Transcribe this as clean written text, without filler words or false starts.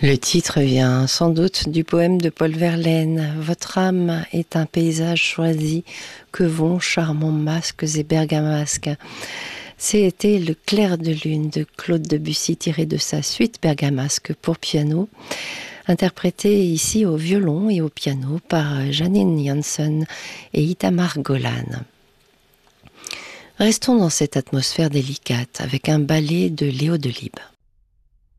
Le titre vient sans doute du poème de Paul Verlaine. Votre âme est un paysage choisi, que vont charmants masques et bergamasques. C'était Le clair de lune de Claude Debussy tiré de sa suite bergamasque pour piano, interprété ici au violon et au piano par Janine Janssen et Itamar Golan. Restons dans cette atmosphère délicate avec un ballet de Léo Delibes.